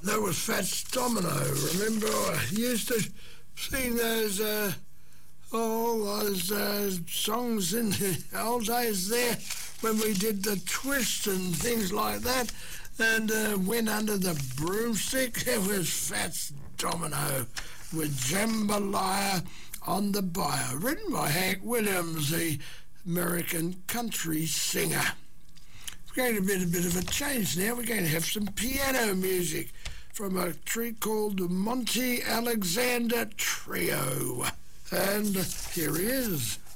That was Fats Domino. Remember, I used to sing those songs in the old days there when we did the twist and things like that, and went under the broomstick. It was Fats Domino with Jambalaya on the Bio, written by Hank Williams, the American country singer. We're going to be a bit of a change now. We're going to have some piano music from a treat called the Monty Alexander Trio. And here he is.